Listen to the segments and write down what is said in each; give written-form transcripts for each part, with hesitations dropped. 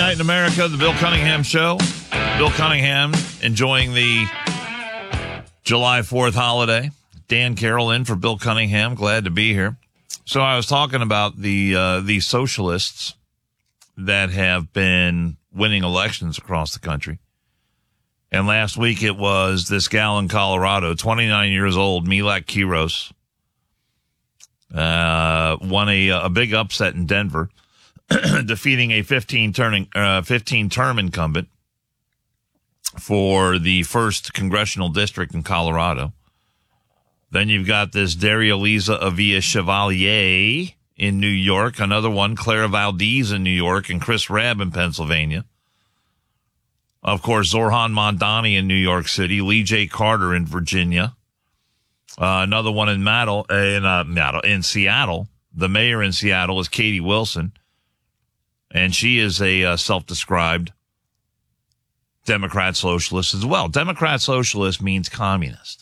night in America, the Bill Cunningham Show. Bill Cunningham enjoying the July 4th holiday. Dan Carroll in for Bill Cunningham. Glad to be here. So I was talking about the socialists that have been winning elections across the country. And last week it was this gal in Colorado, 29 years old, Milak Kiros, won a big upset in Denver, defeating a 15-term incumbent for the 1st congressional district in Colorado. Then you've got this Daria-Liza Avila Chevalier in New York, another one, Clara Valdez in New York, and Chris Rabb in Pennsylvania. Of course, Zoran Mondani in New York City, Lee J. Carter in Virginia. Another one in Seattle. The mayor in Seattle is Katie Wilson, and she is a self-described Democrat socialist as well. Democrat socialist means communist.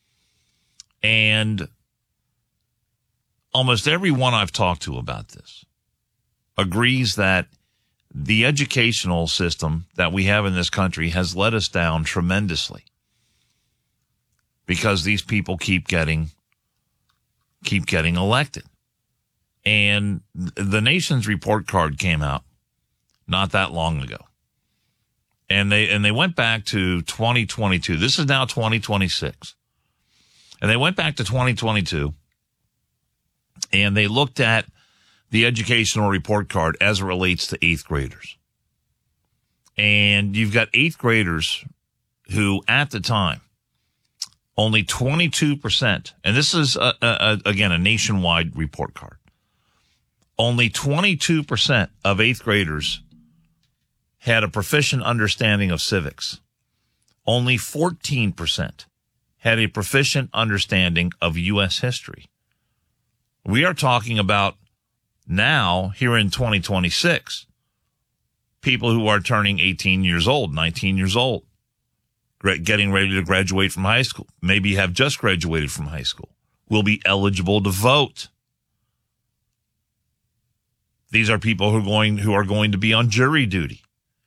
And almost everyone I've talked to about this agrees that the educational system that we have in this country has let us down tremendously because these people keep getting elected. And the nation's report card came out not that long ago. And they went back to 2022. This is now 2026. And they went back to 2022 and they looked at the educational report card as it relates to 8th graders. And you've got 8th graders who at the time, only 22%, and this is again a nationwide report card, only 22% of 8th graders had a proficient understanding of civics. Only 14% had a proficient understanding of U.S. history. We are talking about now, here in 2026, people who are turning 18 years old, 19 years old, getting ready to graduate from high school, maybe have just graduated from high school, will be eligible to vote. These are people who are going to be on jury duty.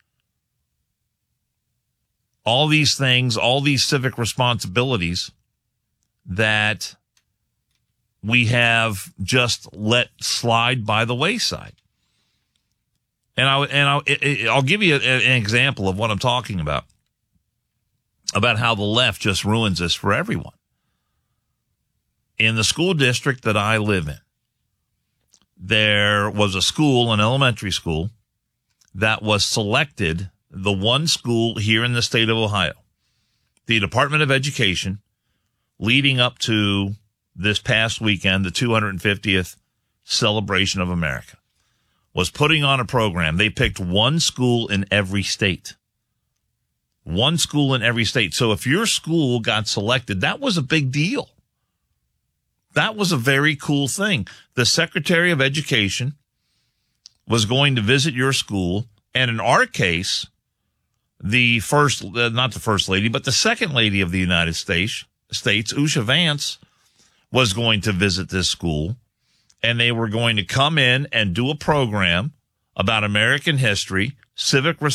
All these things, all these civic responsibilities that we have just let slide by the wayside. And I'll give you an example of what I'm talking about how the left just ruins this for everyone. In the school district that I live in, there was a school, an elementary school, that was selected, the one school here in the state of Ohio. The Department of Education, leading up to this past weekend, the 250th celebration of America, was putting on a program. They picked one school in every state. One school in every state. So if your school got selected, that was a big deal. That was a very cool thing. The Secretary of Education was going to visit your school, and in our case, the first, not the first lady, but the second lady of the United States, Usha Vance, was going to visit this school, and they were going to come in and do a program about American history, civic